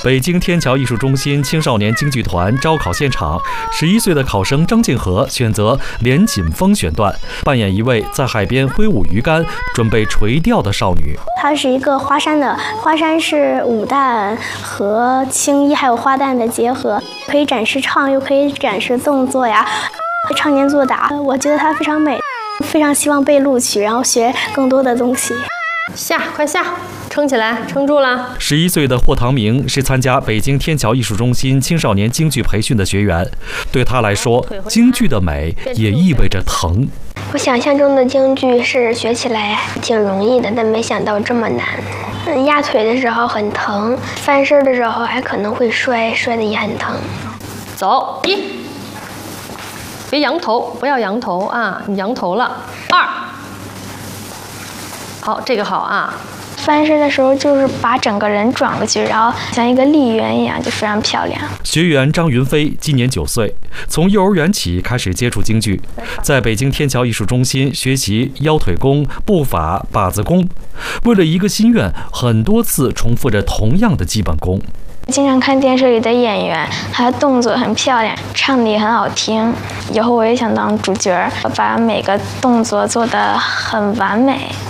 北京天桥艺术中心青少年京剧团招考现场，11岁的考生张静和选择连锦峰选段，扮演一位在海边挥舞鱼竿、准备垂钓的少女。 它是一个花山的，花山是武旦和青衣还有花旦的结合，可以展示唱，又可以展示动作呀，唱念做打，我觉得它非常美，非常希望被录取，然后学更多的东西。 快下！撑起来，撑住了。 11岁的霍唐明是参加北京天桥艺术中心青少年京剧培训的学员，对他来说，京剧的美也意味着疼。 我想象中的京剧是学起来挺容易的，但没想到这么难。压腿的时候很疼，翻身的时候还可能会摔的也很疼。 走，1，别扬头，不要扬头啊！你扬头了。2，好，这个好啊。 翻身的时候就是把整个人转过去，然后像一个丽媛一样，就非常漂亮。 学员张云飞今年9岁，从幼儿园起开始接触京剧，在北京天桥艺术中心学习腰腿功、步法、把子功。为了一个心愿，很多次重复着同样的基本功。 经常看电视里的演员，他的动作很漂亮，唱的也很好听。以后我也想当主角，把每个动作做得很完美。